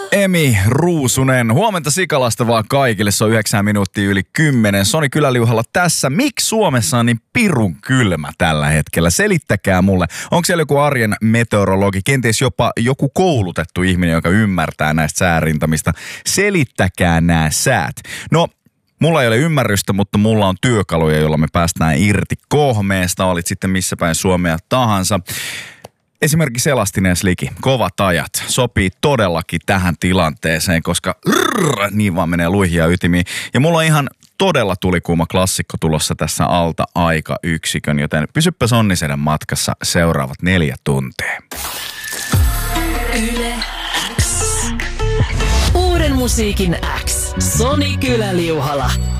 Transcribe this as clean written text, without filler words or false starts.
Emi Ruusunen. Huomenta Sikalasta vaan kaikille. Se on 9 minuuttia yli 10. Soni Kyläliuhalla tässä. Miksi Suomessa on niin pirun kylmä tällä hetkellä? Selittäkää mulle. Onko siellä joku arjen meteorologi, kenties jopa joku koulutettu ihminen, joka ymmärtää näistä säärintamista? Selittäkää nämä säät. No, mulla ei ole ymmärrystä, mutta mulla on työkaluja, joilla me päästään irti kohmeesta. Olit sitten missä päin Suomea tahansa. Esimerkiksi Elastinen Sliki, kovat ajat, sopii todellakin tähän tilanteeseen, koska niin vaan menee luihin ja ytimiin. Ja mulla on ihan todella tulikuuma klassikko tulossa tässä alta aikayksikön, joten pysyppä Sonniseden matkassa seuraavat 4 tuntia. Yle X. Uuden musiikin X. Soni Kyläliuhala.